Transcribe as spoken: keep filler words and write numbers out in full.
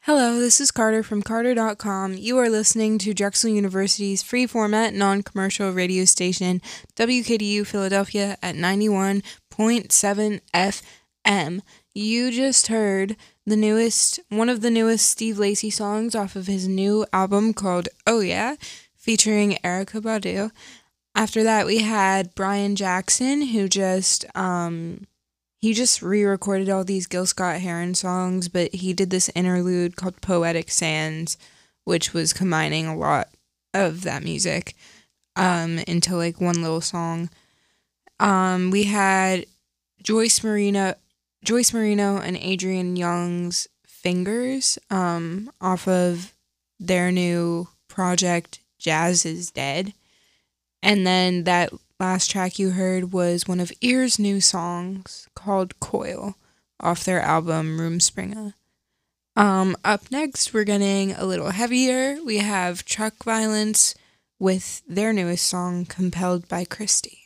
Hello, this is Carter from Carter dot com. You are listening to Drexel University's free format non commercial radio station, W K D U Philadelphia at ninety-one point seven F M. You just heard the newest, one of the newest Steve Lacy songs off of his new album called Oh Yeah, featuring Erykah Badu. After that, we had Brian Jackson, who just, um, he just re-recorded all these Gil Scott-Heron songs, but he did this interlude called Poetic Sands, which was combining a lot of that music um, into like one little song. Um, we had Joyce Marino, Joyce Marino and Adrian Young's Fingers um, off of their new project, Jazz is Dead. And then that last track you heard was one of Ear's new songs called Coil off their album Rumspringa. Um, up next, we're getting a little heavier. We have Truck Violence with their newest song, Compelled by Christie.